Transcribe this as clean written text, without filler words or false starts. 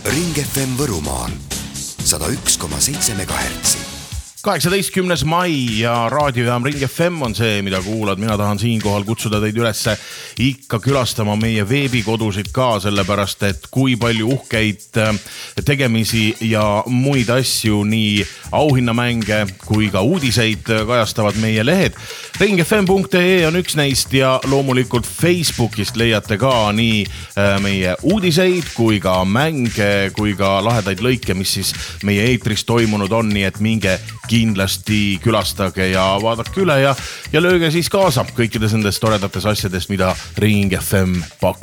Ring FM Võrumaal 101,7 MHz. 18. mai ja raadiojaam Ring FM on see, mida kuulad. Mina tahan siinkohal kutsuda teid üles ikka külastama meie veebikodusid ka, sellepärast et kui palju uhkeid tegemisi ja muid asju, nii auhinnamänge kui ka uudiseid kajastavad meie lehed. ringfm.ee on üks neist ja loomulikult Facebookist leiate ka nii meie uudiseid kui ka mänge kui ka lahedaid lõike, mis siis meie eetris toimunud on, nii et minge kindlasti külastage ja vaadake üle ja lööge siis kaasa kõikides nendes toredates asjadest, mida Ring FM pakub.